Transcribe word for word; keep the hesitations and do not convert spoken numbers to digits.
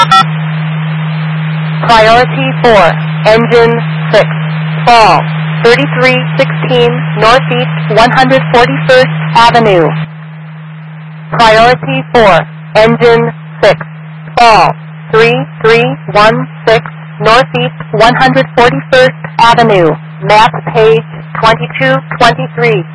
Priority four, engine six, fall, thirty-three sixteen Northeast one hundred forty-first Avenue. Priority four, engine six, fall, three three one six Northeast one hundred forty-first Avenue, map page twenty-two twenty-three.